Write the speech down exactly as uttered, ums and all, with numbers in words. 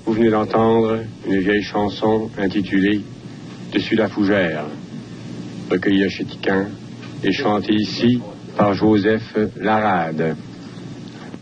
Vous venez d'entendre une vieille chanson intitulée « Dessus la fougère », recueillie à Chétiquin et chantée ici par Joseph Larade.